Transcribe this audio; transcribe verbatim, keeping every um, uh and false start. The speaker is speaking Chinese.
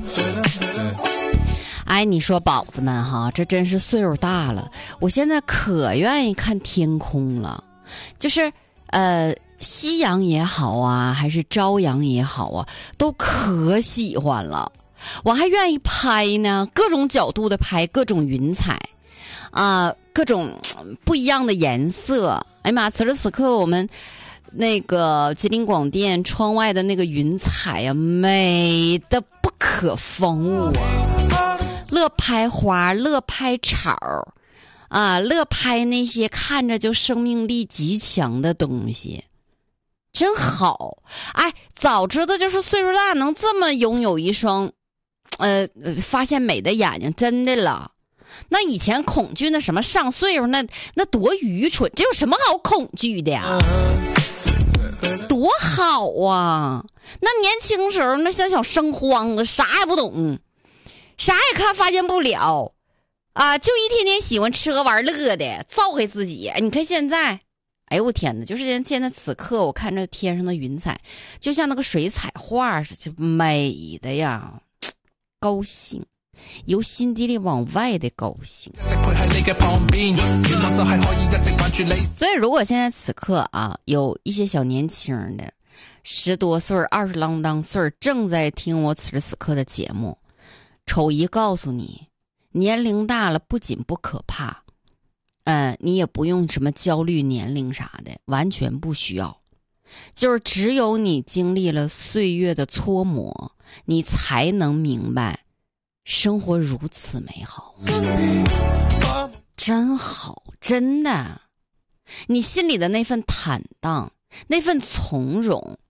哎，你说宝子们哈，这真是岁数大了，我现在可愿意看天空了，就是呃夕阳也好啊，还是朝阳也好啊，都可喜欢了。我还愿意拍呢，各种角度的拍，各种云彩啊、呃，各种不一样的颜色。哎呀妈，此时此刻我们那个吉林广电窗外的那个云彩啊，美的不可方物啊！乐拍花，乐拍草啊，乐拍那些看着就生命力极强的东西，真好！哎，早知道就是岁数大能这么拥有一双，呃，发现美的眼睛，真的了。那以前恐惧那什么上岁数那那多愚蠢，这有什么好恐惧的呀？多好啊！那年轻时候那小小生慌啊，啥也不懂。啥也看发现不了啊，就一天天喜欢吃喝玩乐的，造给自己。你看现在，哎呦我天哪，就是现在此刻我看着天上的云彩，就像那个水彩画似的，就美的呀，高兴，由心底里往外的高兴。所以如果现在此刻啊，有一些小年轻的十多岁二十郎当岁正在听我此时此刻的节目，丑姨告诉你，年龄大了不仅不可怕，呃，你也不用什么焦虑年龄啥的，完全不需要。就是只有你经历了岁月的搓磨，你才能明白生活如此美好。真好，真的。你心里的那份坦荡，那份从容，